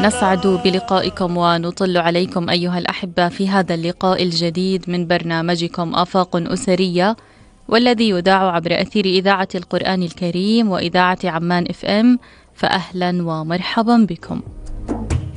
نسعد بلقائكم ونطل عليكم أيها الأحبة في هذا اللقاء الجديد من برنامجكم آفاق أسرية، والذي يذاع عبر أثير إذاعة القرآن الكريم وإذاعة عمان FM. فأهلا ومرحبا بكم.